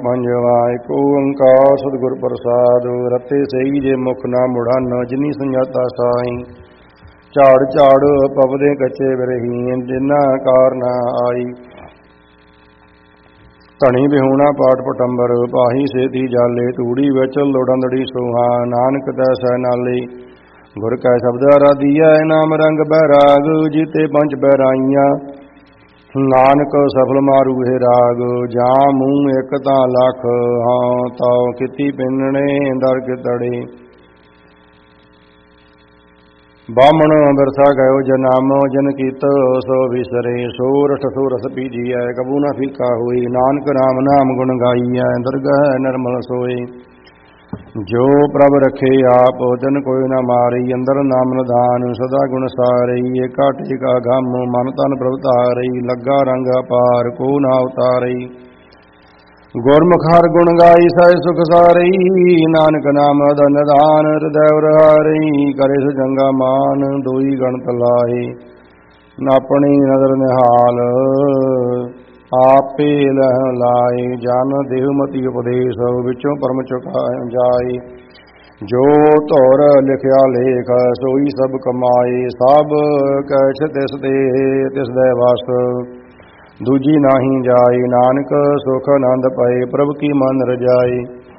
ਪੰਜਵਾ। ਏਕ ਓੰਕਾਰ ਸਤਿਗੁਰ ਪ੍ਰਸਾਦਿ। ਰਤੇ ਸਹੀ ਜੇ ਮੁਖ ਨਾ ਮੁੜਨ, ਜਿਨੀ ਸੰਜਾਤਾ ਸਾਈ। ਝਾੜ ਝਾੜ ਪਵਦੇ ਕੱਚੇ ਬਿਰਹੀਨ, ਜਿਨਾ ਕਾਰ ਨਾ ਆਈ। ਧਣੀ ਬਿਹੂਣਾ ਪਾਠ ਪਟੰਬਰ, ਪਾਹੀ ਸੇਤੀ ਜਾਲੇ। ਤੂੜੀ ਵਿੱਚ ਲੋੜੰਦੜੀ ਸੋਹਾ, ਨਾਨਕ ਤੈਸੈ ਨਾਲੇ। ਗੁਰ ਕੈ ਸ਼ਬਦ ਆਰਾਧੀਐ, ਨਾਮ ਰੰਗ ਬੈਰਾਗ। ਜੀਤੇ ਪੰਜ ਬੈਰਾਈਆਂ, ਨਾਨਕ ਸਫਲ ਮਾਰੂ ਹੈ ਰਾਗ। ਜਾਂ ਮੂੰਹ ਇੱਕ ਤਾਂ ਲੱਖ, ਹਾਂ ਤਾਉ ਕੀਤੀ ਪਿੰਨਣੇ ਦਰ ਕਿਤੜੇ। ਬਾਹਮਣ ਬਿਰਸਾ ਗਇਓ ਜਨਮ, ਜਨ ਕੀਤ ਸੋ ਵਿਸਰੇ। ਸੋਰਠ ਸੋਰਸ ਪੀਜੀਐ, ਕਬੂ ਨਾ ਫੀਕਾ ਹੋਈ। ਨਾਨਕ ਰਾਮ ਨਾਮ ਗੁਣ ਗਾਈਐ, ਦਰਗਹਿ ਨਿਰਮਲ ਸੋਏ। ਜੋ ਪ੍ਰਭ ਰਖੇ ਆਪ, ਤਿਨ ਕੋਈ ਨਾ ਮਾਰੀ। ਅੰਦਰ ਨਾਮ ਨਿਧਾਨ, ਸਦਾ ਗੁਣ ਸਾਰਈ। ਏਕਾ ਟੇਕਾ ਗਮ, ਮਨ ਤਨ ਪ੍ਰਭ ਧਾਰਈ। ਲੱਗਾ ਰੰਗ ਅਪਾਰ, ਕੋ ਨਾ ਉਤਾਰਈ। ਗੁਰਮੁਖ ਹਰਿ ਗੁਣ ਗਾਈ, ਸਹਿ ਸੁਖ ਸਾਰਈ। ਨਾਨਕ ਨਾਮ ਦਾ ਨਿਧਾਨ, ਹਿਰਦੈ ਉਰਹਾਰਈ। ਕਰੇ ਸੁਜੰਗਾ ਮਾਨ, ਦੋਈ ਗਣਤ ਲਾਏ। ਆਪਣੀ ਨਦਰ ਨਿਹਾਲ, ਆਪੇ ਲਹਿ ਲਾਏ। ਜਨ ਦੇਹੁ ਮਤੀ ਉਪਦੇਸ਼, ਵਿੱਚੋਂ ਪਰਮ ਚੁਕਾ ਜਾਏ। ਜੋ ਧੁਰ ਲਿਖਿਆ ਲੇਖ, ਸੋਈ ਸਭ ਕਮਾਏ। ਸਭ ਕੈਛ ਤਿਸ ਤੇ ਤਿਸ ਦੇ ਵਸ, ਦੂਜੀ ਨਾਹੀ ਜਾਏ। ਨਾਨਕ ਸੁਖ ਆਨੰਦ ਪਏ, ਪ੍ਰਭ ਕੀ ਮਨ ਰਜਾਏ।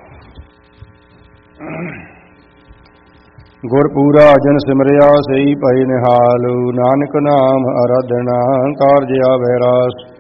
ਗੁਰ ਪੂਰਾ ਜਨ ਸਿਮਰਿਆ, ਸਈ ਭਏ ਨਿਹਾਲ। ਨਾਨਕ ਨਾਮ ਆਰਾਧਨਾ, ਕਾਰਜ ਆਵੈ ਰਾਸ।